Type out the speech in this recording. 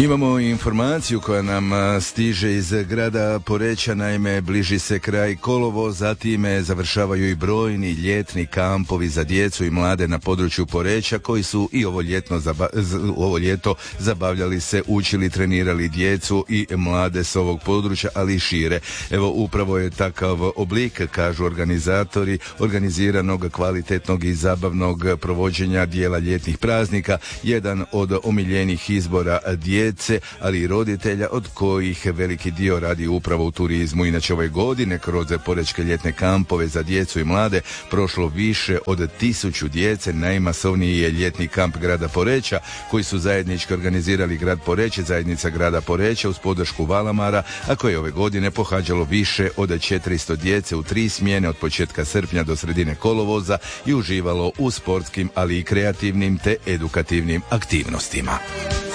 Imamo informaciju koja nam stiže iz grada Poreča, naime bliži se kraj kolovoza, zatim završavaju i brojni ljetni kampovi za djecu i mlade na području Poreča koji su i ovo ljeto zabavljali se, učili, trenirali djecu i mlade s ovog područja, ali i šire. Evo upravo je takav oblik, kažu organizatori, organiziranog, kvalitetnog i zabavnog provođenja dijela ljetnih praznika, jedan od omiljenih izbora djece, ali i roditelja, od kojih veliki dio radi upravo u turizmu. Inače ove godine kroz porečke ljetne kampove za djecu i mlade prošlo više od 1000 djece. Najmasovniji je ljetni kamp grada Poreča koji su zajednički organizirali grad Poreč, zajednica grada Poreča uz podršku Valamara, a koje je ove godine pohađalo više od 400 djece u 3 smjene od početka srpnja do sredine kolovoza i uživalo u sportskim, ali i kreativnim te edukativnim aktivnostima.